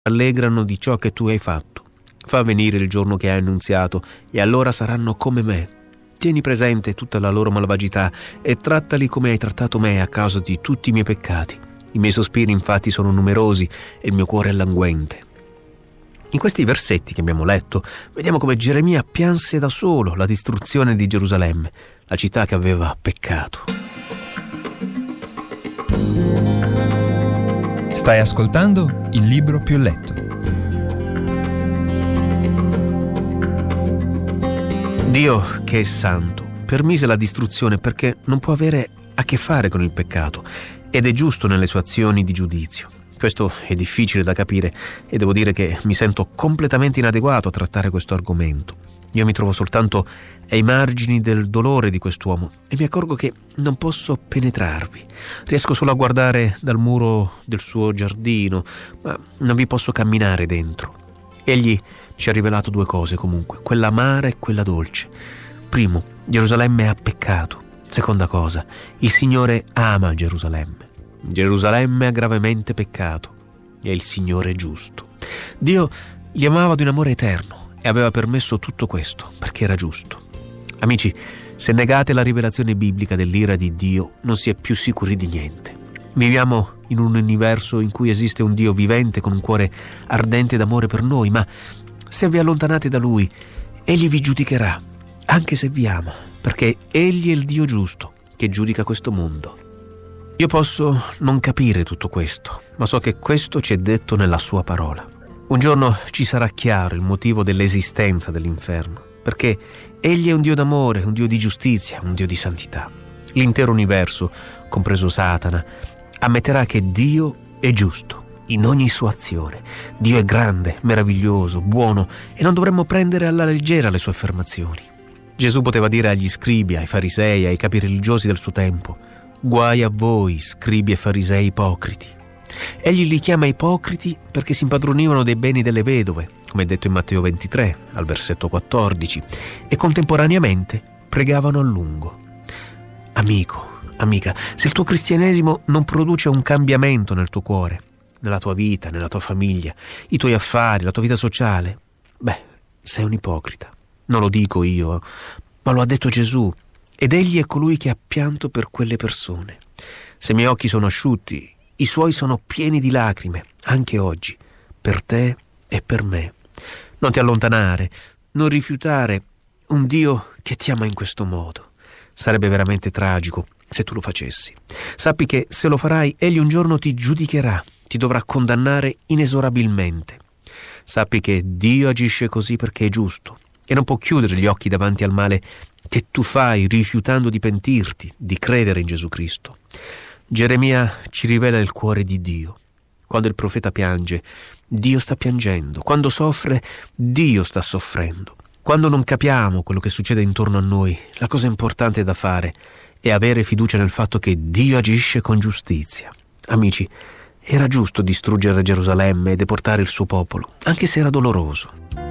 allegrano di ciò che tu hai fatto. Fa venire il giorno che hai annunziato, e allora saranno come me. Tieni presente tutta la loro malvagità e trattali come hai trattato me a causa di tutti i miei peccati. I miei sospiri infatti sono numerosi e il mio cuore è languente. In questi versetti che abbiamo letto, vediamo come Geremia pianse da solo la distruzione di Gerusalemme, la città che aveva peccato. Stai ascoltando Il Libro Più Letto. Dio, che è santo, permise la distruzione perché non può avere a che fare con il peccato ed è giusto nelle sue azioni di giudizio. Questo è difficile da capire e devo dire che mi sento completamente inadeguato a trattare questo argomento. Io mi trovo soltanto ai margini del dolore di quest'uomo e mi accorgo che non posso penetrarvi. Riesco solo a guardare dal muro del suo giardino, ma non vi posso camminare dentro. Egli ci ha rivelato due cose comunque, quella amara e quella dolce. Primo, Gerusalemme ha peccato. Seconda cosa, il Signore ama Gerusalemme. Gerusalemme ha gravemente peccato e il Signore è giusto. Dio li amava di un amore eterno e aveva permesso tutto questo perché era giusto. Amici, se negate la rivelazione biblica dell'ira di Dio, non si è più sicuri di niente. Viviamo in un universo in cui esiste un Dio vivente con un cuore ardente d'amore per noi, ma se vi allontanate da Lui, Egli vi giudicherà, anche se vi ama, perché Egli è il Dio giusto che giudica questo mondo. Io posso non capire tutto questo, ma so che questo ci è detto nella sua parola. Un giorno ci sarà chiaro il motivo dell'esistenza dell'inferno, perché Egli è un Dio d'amore, un Dio di giustizia, un Dio di santità. L'intero universo, compreso Satana, ammetterà che Dio è giusto in ogni sua azione. Dio è grande, meraviglioso, buono e non dovremmo prendere alla leggera le sue affermazioni. Gesù poteva dire agli scribi, ai farisei, ai capi religiosi del suo tempo: guai a voi, scribi e farisei ipocriti. Egli li chiama ipocriti perché si impadronivano dei beni delle vedove, come è detto in Matteo 23, al versetto 14, e contemporaneamente pregavano a lungo. Amico, amica, se il tuo cristianesimo non produce un cambiamento nel tuo cuore, nella tua vita, nella tua famiglia, i tuoi affari, la tua vita sociale, sei un ipocrita. Non lo dico io, ma lo ha detto Gesù, ed Egli è colui che ha pianto per quelle persone. Se i miei occhi sono asciutti, i suoi sono pieni di lacrime, anche oggi, per te e per me. Non ti allontanare, non rifiutare un Dio che ti ama in questo modo. Sarebbe veramente tragico se tu lo facessi. Sappi che se lo farai, Egli un giorno ti giudicherà, ti dovrà condannare inesorabilmente. Sappi che Dio agisce così perché è giusto e non può chiudere gli occhi davanti al male che tu fai rifiutando di pentirti, di credere in Gesù Cristo. Geremia ci rivela il cuore di Dio. Quando il profeta piange, Dio sta piangendo. Quando soffre, Dio sta soffrendo. Quando non capiamo quello che succede intorno a noi, la cosa importante da fare è avere fiducia nel fatto che Dio agisce con giustizia. Amici, era giusto distruggere Gerusalemme e deportare il suo popolo, anche se era doloroso.